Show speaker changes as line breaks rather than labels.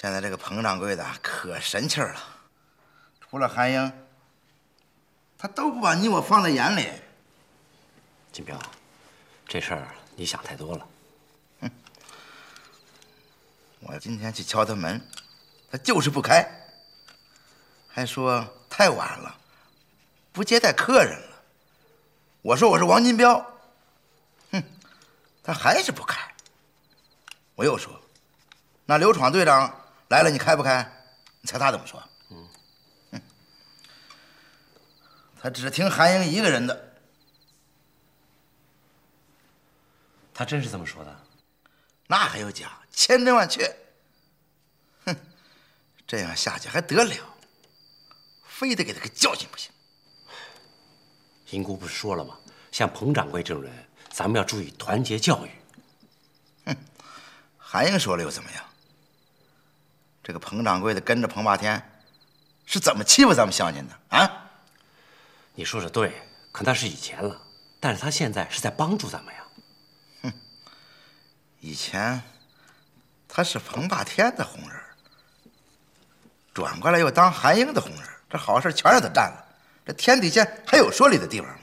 现在这个彭掌柜的可神气了，除了韩英，他都不把你我放在眼里。
金彪，这事儿你想太多了。
我今天去敲他门，他就是不开，还说太晚了，不接待客人了。我说我是王金彪，他还是不开。我又说，那刘闯队长来了，你开不开？你猜他怎么说？他只听韩英一个人的。
他真是这么说的？
那还有假？千真万确。这样下去还得了？非得给他个教训不行。
英姑不是说了吗？像彭掌柜这种人，咱们要注意团结教育。
韩英说了又怎么样？这个彭掌柜的跟着彭霸天，是怎么欺负咱们乡亲的啊？
你说的对，可那是以前了，但是他现在是在帮助咱们呀。
以前他是彭霸天的红人，转过来又当韩英的红人，这好事全让他占了，这天底下还有说理的地方吗？